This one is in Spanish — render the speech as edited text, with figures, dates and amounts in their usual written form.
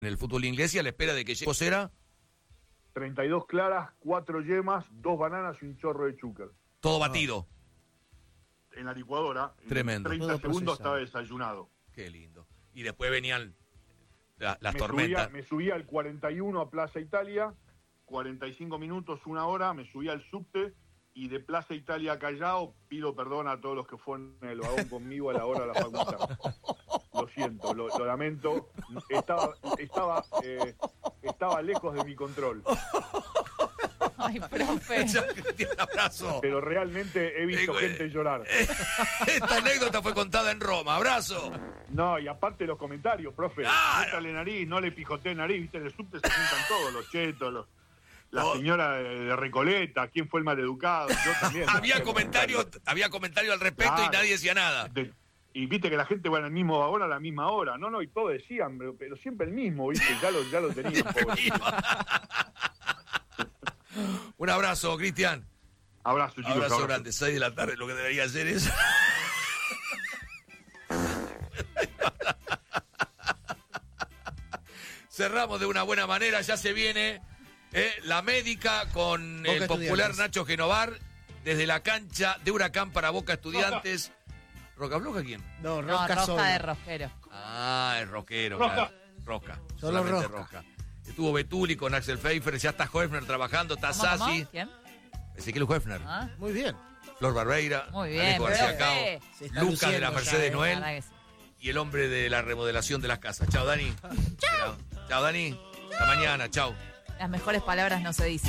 en el fútbol inglés y a la espera de que llegue Cosera. 32 claras, 4 yemas, 2 bananas y un chorro de chúcar. Todo batido. En la licuadora. Tremendo. En 30 Todo segundos procesado. estaba desayunado. Qué lindo. Y después venían las Me tormentas. me subía al 41 a Plaza Italia, 45 minutos, 1 hora, me subía al subte y de Plaza Italia a Callao pido perdón a todos los que fueron en el vagón conmigo a la hora de la facultad. Lo siento, lo lamento. Estaba lejos de mi control. Ay, profe. Un abrazo. Pero realmente he visto gente llorar. Esta anécdota fue contada en Roma. Abrazo. No, y aparte los comentarios, profe. Claro. Métale nariz, no le pijoteé nariz, viste, en el subte se juntan todos, los chetos, la señora de Recoleta, quién fue el maleducado, yo también. Había comentario al respecto y Claro. nadie decía nada. Y viste que la gente va en el mismo vagón a la misma hora. No, y todos decían, pero siempre el mismo, viste, ya lo tenían. pobre. Un abrazo, Cristian. Abrazo, chicos. Abrazo grande. 6 de la tarde, lo que debería hacer es... Cerramos de una buena manera, ya se viene la médica con Boca el popular Estudiantes. Nacho Genovar desde la cancha de Huracán para Boca Estudiantes. ¿Roca Bloca quién? No, No, Rosca Rosca solo. de Rosquero. Ah, es rockero. Rosca. Claro. Rosca. Solo Solamente Rosca. Estuvo Betuli con Axel Pfeiffer, ya está Hoefner trabajando, está ¿Cómo, Sassi, cómo? ¿Quién? Ezequiel Hoefner, Ah, Muy bien. Flor Barbeira, muy bien, Alejo García profe. Cao, Se está Lucas de la luciendo Mercedes ya, Noel La verdad que sí. y el hombre de la remodelación de las casas. Chao, Dani. Chao, Dani. Hasta mañana, chao. Las mejores palabras no se dicen.